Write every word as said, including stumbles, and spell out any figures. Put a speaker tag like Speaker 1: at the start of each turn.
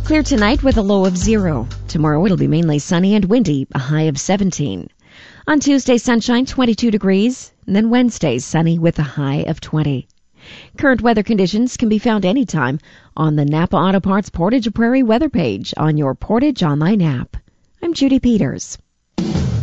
Speaker 1: Clear tonight with a low of zero. Tomorrow it'll be mainly sunny and windy, a high of seventeen. On Tuesday, sunshine, twenty-two degrees. And then Wednesday, sunny with a high of twenty. Current weather conditions can be found anytime on the Napa Auto Parts Portage Prairie weather page on your Portage Online app. I'm Judy Peters.